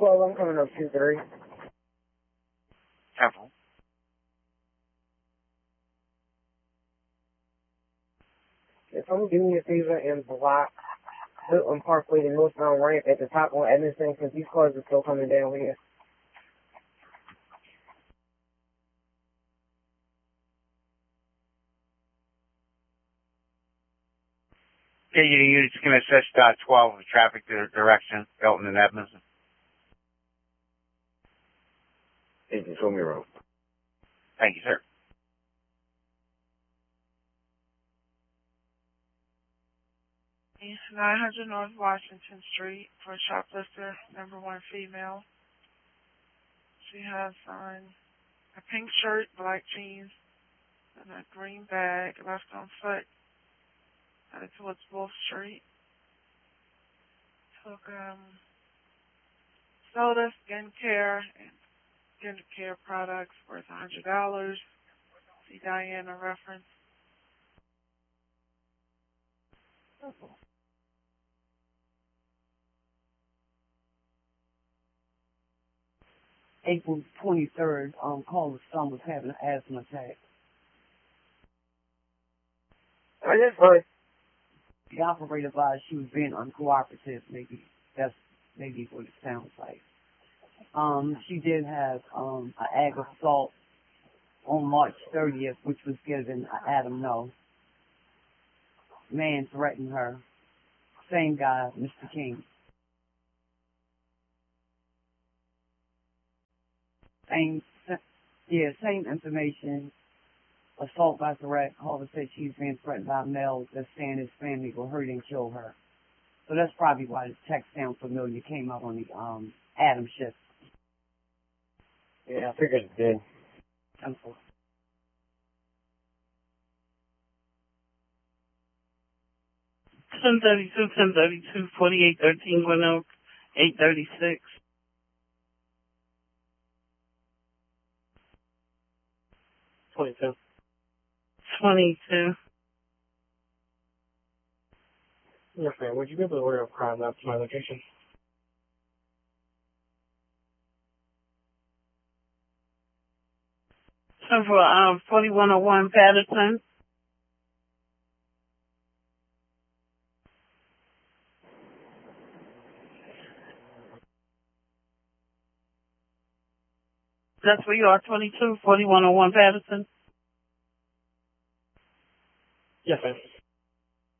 12, I'm coming up 2-3. Careful. If someone do me a favor and block Hilton Parkway, the northbound ramp at the top on Edmondson, because these cars are still coming down here. Yeah, you just can assist 12 with traffic direction, Hilton and Edmondson. Agent, show me around. Thank you, sir. East 900 North Washington Street for shoplifter, number 1 female. She has on a pink shirt, black jeans, and a green bag, left on foot, headed towards Wolf Street. Took soda, skincare, and skincare products worth $100. See Diana reference. April 23rd, caller son was having an asthma attack. I just heard. The operator advised she was being uncooperative. That's what it sounds like. She did have an ag assault on March 30th, which was given Adam no. Man threatened her. Same guy, Mr. King. Same information. Assault by threat. Caller said she's being threatened by a male that's saying his family will hurt and kill her. So that's probably why the text sounds familiar. Came out on the Adam shift. Yeah, I figured it did. 1032, 4813 Gwynn 836. 22. 22. Yes, ma'am. Would you be able to order a crime lab to my location? So for 4101 Patterson. That's where you are, 22, 4101 Patterson.